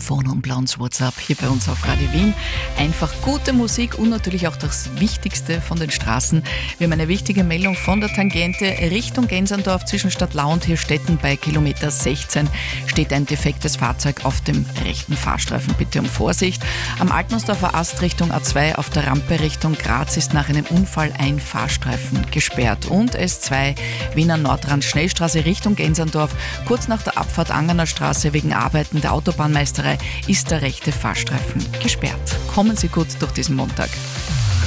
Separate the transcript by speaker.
Speaker 1: Telefon und bei uns WhatsApp hier bei uns auf Radio Wien. Einfach gute Musik und natürlich auch das Wichtigste von den Straßen. Wir haben eine wichtige Meldung von der Tangente Richtung Gensendorf zwischen Stadtlau und Hirstetten bei Kilometer 16 steht ein defektes Fahrzeug auf dem rechten Fahrstreifen. Bitte um Vorsicht. Am Altnussdorfer Ast Richtung A2 auf der Rampe Richtung Graz ist nach einem Unfall ein Fahrstreifen gesperrt. Und S2 Wiener Nordrand Schnellstraße Richtung Gensendorf. Kurz nach der Abfahrt Angerner Straße wegen Arbeiten der Autobahnmeisterei ist der rechte Fahrstreifen gesperrt. Kommen Sie gut durch diesen Montag.